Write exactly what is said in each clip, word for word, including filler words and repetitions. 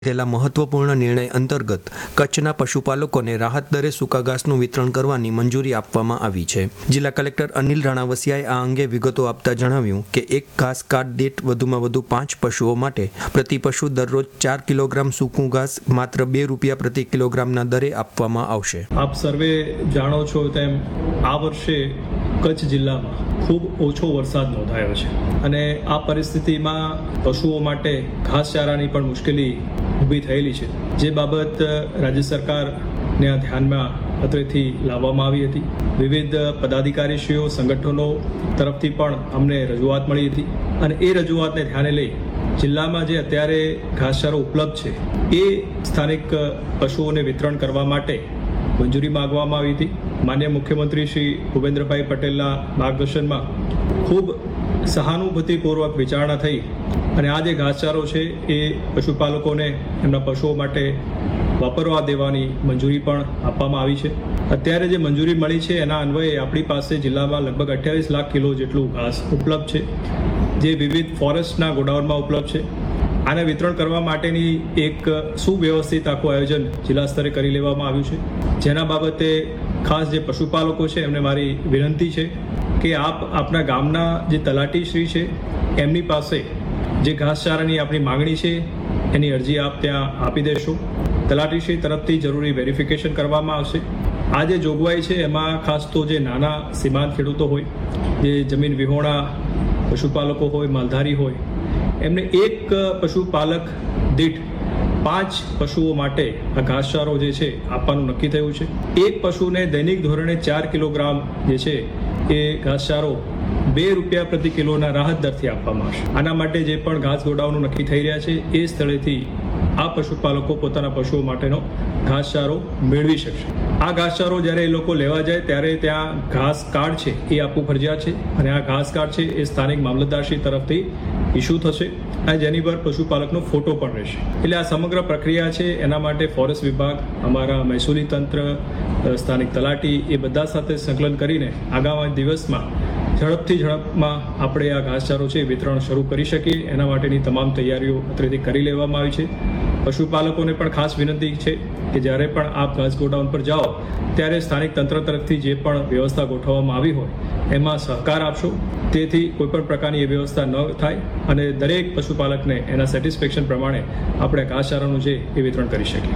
થયેલા મહત્વપૂર્ણ નિર્ણય અંતર્ગત કચ્છના પશુપાલકોને રાહત દરે સૂકા ઘાસનું વિતરણ કરવાની મંજૂરી આપવામાં આવી છે. જિલ્લા કલેક્ટર અનિલ રાણાવસિયાએ આ અંગે વિગતો આપતા જણાવ્યું કે એક ઘાસ કાર્ડ દીઠ વધુમાં વધુ પાંચ પશુઓ માટે પ્રતિ પશુ દરરોજ ચાર કિલોગ્રામ સૂકું ઘાસ માત્ર બે રૂપિયા પ્રતિ કિલોગ્રામના દરે આપવામાં આવશે. આપ સર્વે જાણો છો તેમ આ વર્ષે કચ્છ જિલ્લામાં ખૂબ ઓછો વરસાદ નોંધાયો છે અને આ પરિસ્થિતિમાં પશુઓ માટે ઘાસચારાની પણ મુશ્કેલી ઊભી થયેલી છે, જે બાબત રાજ્ય સરકારના ધ્યાનમાં અત્રેથી લાવવામાં આવી હતી. વિવિધ પદાધિકારીશ્રીઓ સંગઠનો તરફથી પણ અમને રજૂઆત મળી હતી અને એ રજૂઆતને ધ્યાને લઈ જિલ્લામાં જે અત્યારે ઘાસચારો ઉપલબ્ધ છે એ સ્થાનિક પશુઓને વિતરણ કરવા માટે મંજૂરી માંગવામાં આવી હતી. માન્ય મુખ્યમંત્રી શ્રી ભૂપેન્દ્રભાઈ પટેલના માર્ગદર્શનમાં ખૂબ સહાનુભૂતિપૂર્વક વિચારણા થઈ અને આ જે ઘાસચારો છે એ પશુપાલકોને એમના પશુઓ માટે વાપરવા દેવાની મંજૂરી પણ આપવામાં આવી છે. અત્યારે જે મંજૂરી મળી છે એના અન્વયે આપણી પાસે જિલ્લામાં લગભગ અઠ્યાવીસ લાખ કિલો જેટલું ઘાસ ઉપલબ્ધ છે, જે વિવિધ ફોરેસ્ટના ગોડાઉનમાં ઉપલબ્ધ છે. આને વિતરણ કરવા માટેની એક સુવ્યવસ્થિત આખું આયોજન જિલ્લા સ્તરે કરી લેવામાં આવ્યું છે, જેના બાબતે ખાસ જે પશુપાલકો છે એમને મારી વિનંતી છે કે આપ આપના ગામના જે તલાટીશ્રી છે એમની પાસે જે ઘાસચારાની આપણી માગણી છે એની અરજી આપ ત્યાં આપી દેશો. તલાટીશ્રી તરફથી જરૂરી વેરિફિકેશન કરવામાં આવશે. આ જે જોગવાઈ છે એમાં ખાસ તો જે નાના સીમાંત ખેડૂતો હોય, જે જમીન વિહોણા પશુપાલકો હોય, માલધારી હોય, એમને એક પશુપાલક દીઠ પાંચ પશુઓ માટે આ ઘાસચારો જે છે આપવાનું નક્કી થયું છે. એક પશુને દૈનિક ધોરણે ચાર કિલોગ્રામ જે છે એ ઘાસચારો બે રૂપિયા પ્રતિ કિલોના રાહત દરથી આપવામાં આવશે. આના માટે જે પણ ઘાસ ગોડાઉનો નક્કી થઈ રહ્યા છે એ સ્થળેથી આ પશુપાલકો પોતાના પશુઓ માટેનો ઘાસચારો મેળવી શકશે. આ ઘાસચારો જ્યારે એ લોકો લેવા જાય ત્યારે ત્યાં ઘાસ કાર્ડ છે એ આપવું ફરજિયાત છે અને આ ઘાસ કાર્ડ છે એ સ્થાનિક મામલતદારશ્રી તરફથી ઇસ્યુ થશે અને જેની પર પશુપાલકનો ફોટો પણ રહેશે. એટલે આ સમગ્ર પ્રક્રિયા છે એના માટે ફોરેસ્ટ વિભાગ, અમારા મહેસૂલી તંત્ર, સ્થાનિક તલાટી એ બધા સાથે સંકલન કરીને આગામી દિવસમાં ઝડપથી ઝડપમાં આપણે આ ઘાસચારો છે વિતરણ શરૂ કરી શકીએ એના માટેની તમામ તૈયારીઓ અત્રેથી કરી લેવામાં આવી છે. પશુપાલકોને પણ ખાસ વિનંતી છે કે જ્યારે પણ આપ ઘાસ ગોડાઉન પર જાઓ ત્યારે સ્થાનિક તંત્ર તરફથી જે પણ વ્યવસ્થા ગોઠવવામાં આવી હોય એમાં સહકાર આપશો, તેથી કોઈપણ પ્રકારની એ વ્યવસ્થા ન થાય અને દરેક પશુપાલકને એના સેટિસ્ફેક્શન પ્રમાણે આપણે ઘાસચારાનું છે એ વિતરણ કરી શકીએ.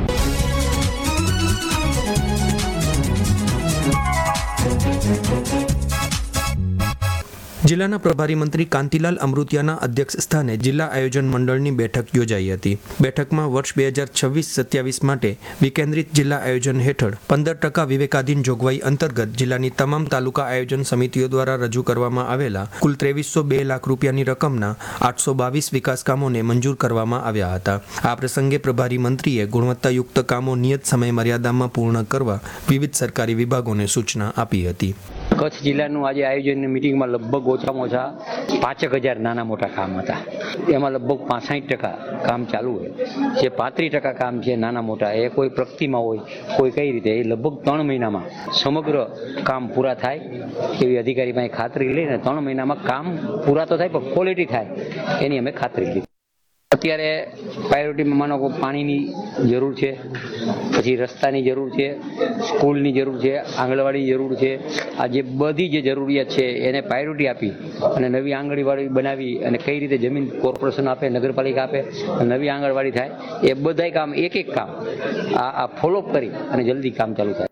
જિલ્લાના પ્રભારી મંત્રી કાંતિલાલ અમૃતિયાના અધ્યક્ષ સ્થાને જિલ્લા આયોજન મંડળની બેઠક યોજાઈ હતી. બેઠકમાં વર્ષ બે હજાર છવ્વીસ સત્યાવીસ માટે વિકેન્દ્રિત જિલ્લા આયોજન હેઠળ પંદર ટકા વિવેકાધીન જોગવાઈ અંતર્ગત જિલ્લાની તમામ તાલુકા આયોજન સમિતિઓ દ્વારા રજૂ કરવામાં આવેલા કુલ ત્રેવીસો બે લાખ રૂપિયાની રકમના આઠસો બાવીસ વિકાસ કામોને મંજૂર કરવામાં આવ્યા હતા. આ પ્રસંગે પ્રભારી મંત્રીએ ગુણવત્તાયુક્ત કામો નિયત સમય મર્યાદામાં પૂર્ણ કરવા વિવિધ સરકારી વિભાગોને સૂચના આપી હતી. કચ્છ જિલ્લાનું આજે આયોજનની મિટિંગમાં લગભગ ઓછામાં ઓછા પાંચેક હજાર નાના મોટા કામ હતા. એમાં લગભગ પાંસઠ ટકા કામ ચાલુ હોય, જે પાંત્રીસ ટકા કામ છે નાના મોટા એ કોઈ પ્રગતિમાં હોય, કોઈ કઈ રીતે, એ લગભગ ત્રણ મહિનામાં સમગ્ર કામ પૂરા થાય એવી અધિકારી પાસે ખાતરી લઈને ત્રણ મહિનામાં કામ પૂરા તો થાય પણ ક્વોલિટી થાય એની અમે ખાતરી લીધી. અત્યારે પ્રાયોરિટીમાં માનો કે પાણીની જરૂર છે, પછી રસ્તાની જરૂર છે, સ્કૂલની જરૂર છે, આંગણવાડીની જરૂર છે. આ જે બધી જે જરૂરિયાત છે એને પ્રાયોરિટી આપી અને નવી આંગણવાડી બનાવી અને કઈ રીતે જમીન કોર્પોરેશન આપે, નગરપાલિકા આપે, નવી આંગણવાડી થાય, એ બધાય કામ એક એક કામ આ આ ફોલોઅપ કરી અને જલ્દી કામ ચાલુ થાય.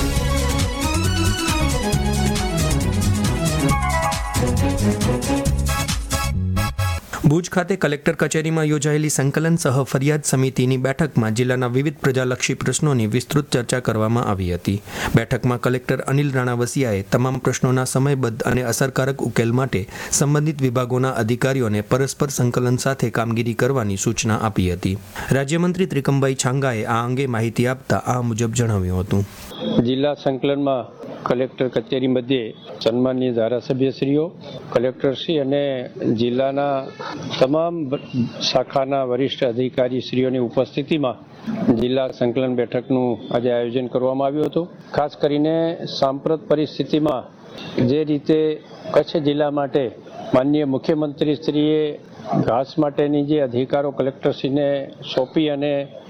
ભુજ ખાતે કલેક્ટર કચેરીમાં યોજાયેલી સંકલન સહ ફરિયાદ સમિતિની બેઠકમાં જિલ્લાના વિવિધ પ્રજાલક્ષી પ્રશ્નોની વિસ્તૃત ચર્ચા કરવામાં આવી હતી. બેઠકમાં કલેક્ટર અનિલ રાણાવસિયાએ તમામ પ્રશ્નોના સમયબદ્ધ અને અસરકારક ઉકેલ માટે સંબંધિત વિભાગોના અધિકારીઓને પરસ્પર સંકલન સાથે કામગીરી કરવાની સૂચના આપી હતી. રાજ્યમંત્રી ત્રિકમભાઈ છાંગાએ આ અંગે માહિતી આપતા આ મુજબ જણાવ્યું હતું. જિલ્લા સંકલનમાં કલેક્ટર કચેરી મધ્યે સન્માનીય ધારાસભ્યશ્રીઓ, કલેક્ટરશ્રી અને જિલ્લાના તમામ શાખાના વરિષ્ઠ અધિકારીશ્રીઓની ઉપસ્થિતિમાં જિલ્લા સંકલન બેઠકનું આજે આયોજન કરવામાં આવ્યું હતું. ખાસ કરીને સાંપ્રત પરિસ્થિતિમાં જે રીતે કચ્છ જિલ્લા માટે માનનીય મુખ્યમંત્રીશ્રીએ ઘાસ માટેની જે અધિકારો કલેક્ટરશ્રીને સોંપી અને